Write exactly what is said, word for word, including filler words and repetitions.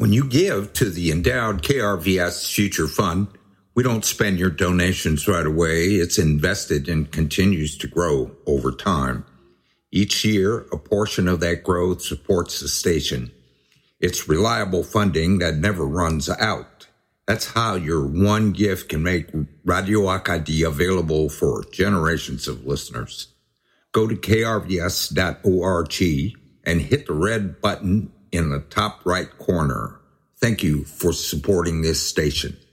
When you give to the endowed K R V S Future Fund, we don't spend your donations right away. It's invested and continues to grow over time. Each year, a portion of that growth supports the station. It's reliable funding that never runs out. That's how your one gift can make Radio Acadie available for generations of listeners. Go to K R V S dot org and hit the red button in the top right corner. Thank you for supporting this station.